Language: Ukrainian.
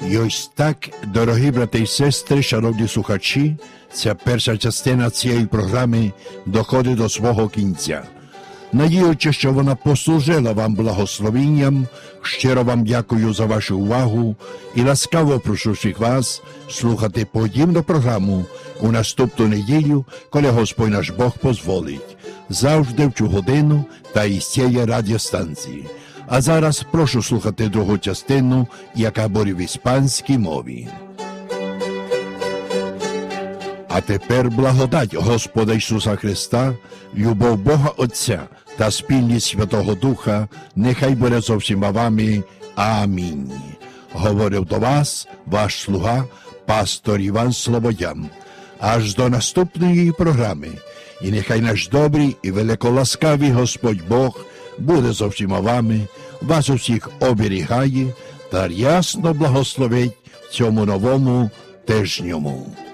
І ось так, дорогі брати і сестри, шановні слухачі, ця перша частина цієї програми доходить до свого кінця. Надіючи, що вона послужила вам благословенням, щиро вам дякую за вашу увагу і ласкаво прошу всіх вас слухати подібну програму у наступну неділю, коли Господь наш Бог дозволить, завжди в цю годину та із цієї радіостанції. А зараз прошу слухати другу частину, яка буде в іспанській мові. А тепер благодать Господа Ісуса Христа, любов Бога Отця та спільність Святого Духа нехай буде зо всіма вами. Амінь. Говорив до вас ваш слуга, пастор Іван Слободян. Аж до наступної програми. І нехай наш добрий і великоласкавий Господь Бог буде зо всіма вами, вас усіх оберігає та рясно благословить в цьому новому тижньому.